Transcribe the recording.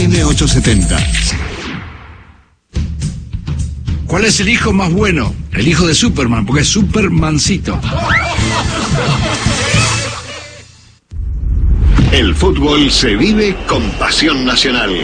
AM870. ¿Cuál es el hijo más bueno? El hijo de Superman, porque es Supermancito. El fútbol se vive con pasión nacional.